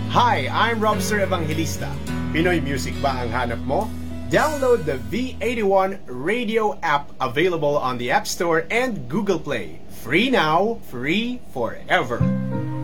Hi, I'm Robster Evangelista. Pinoy music ba ang hanap mo? Download the V81 radio app available on the App Store and Google Play. Free now, free forever.